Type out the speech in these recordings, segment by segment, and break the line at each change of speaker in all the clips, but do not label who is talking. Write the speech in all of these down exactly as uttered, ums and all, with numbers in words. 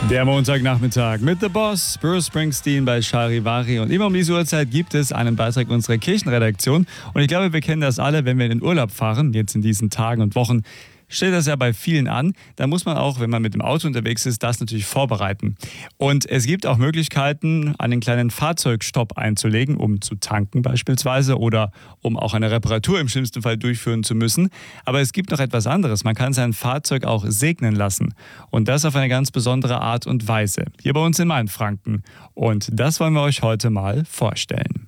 Der Montagnachmittag mit The Boss, Bruce Springsteen bei Charivari. Und immer um diese Uhrzeit gibt es einen Beitrag unserer Kirchenredaktion. Und ich glaube, wir kennen das alle, wenn wir in den Urlaub fahren, jetzt in diesen Tagen und Wochen. Steht das ja bei vielen an. Da muss man auch, wenn man mit dem Auto unterwegs ist, das natürlich vorbereiten. Und es gibt auch Möglichkeiten, einen kleinen Fahrzeugstopp einzulegen, um zu tanken beispielsweise oder um auch eine Reparatur im schlimmsten Fall durchführen zu müssen. Aber es gibt noch etwas anderes. Man kann sein Fahrzeug auch segnen lassen. Und das auf eine ganz besondere Art und Weise. Hier bei uns in Mainfranken. Und das wollen wir euch heute mal vorstellen.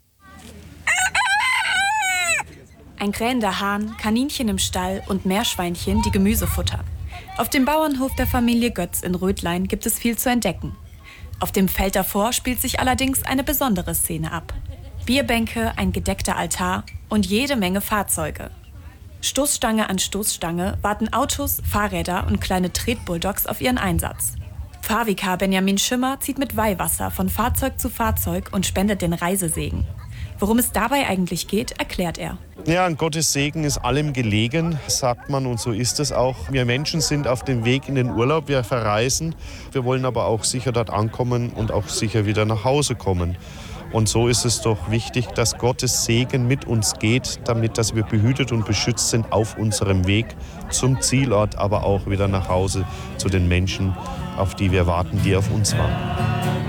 Ein krähender Hahn, Kaninchen im Stall und Meerschweinchen, die Gemüse futtern. Auf dem Bauernhof der Familie Götz in Rödlein gibt es viel zu entdecken. Auf dem Feld davor spielt sich allerdings eine besondere Szene ab. Bierbänke, ein gedeckter Altar und jede Menge Fahrzeuge. Stoßstange an Stoßstange warten Autos, Fahrräder und kleine Tretbulldogs auf ihren Einsatz. Fahrvikar Benjamin Schimmer zieht mit Weihwasser von Fahrzeug zu Fahrzeug und spendet den Reisesegen. Worum es dabei eigentlich geht, erklärt er.
Ja, an Gottes Segen ist allem gelegen, sagt man, und so ist es auch. Wir Menschen sind auf dem Weg in den Urlaub, wir verreisen. Wir wollen aber auch sicher dort ankommen und auch sicher wieder nach Hause kommen. Und so ist es doch wichtig, dass Gottes Segen mit uns geht, damit dass wir behütet und beschützt sind auf unserem Weg zum Zielort, aber auch wieder nach Hause zu den Menschen, auf die wir warten, die auf uns warten.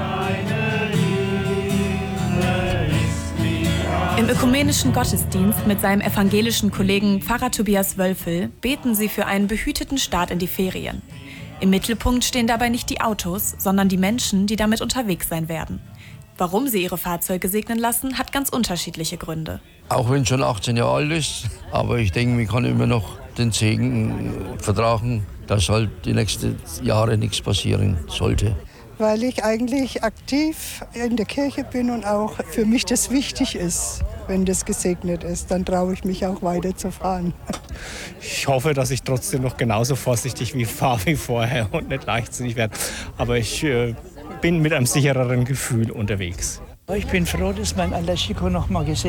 Im ökumenischen Gottesdienst mit seinem evangelischen Kollegen Pfarrer Tobias Wölfel beten sie für einen behüteten Start in die Ferien. Im Mittelpunkt stehen dabei nicht die Autos, sondern die Menschen, die damit unterwegs sein werden. Warum sie ihre Fahrzeuge segnen lassen, hat ganz unterschiedliche Gründe.
Auch wenn es schon achtzehn Jahre alt ist, aber ich denke, man kann immer noch den Segen vertragen, dass halt die nächsten Jahre nichts passieren sollte.
Weil ich eigentlich aktiv in der Kirche bin und auch für mich das wichtig ist. Wenn das gesegnet ist, dann traue ich mich auch weiterzufahren.
Ich hoffe, dass ich trotzdem noch genauso vorsichtig wie fahre wie vorher und nicht leichtsinnig werde. Aber ich äh, bin mit einem sichereren Gefühl unterwegs.
Ich bin froh, dass mein alter Chico noch mal gesehen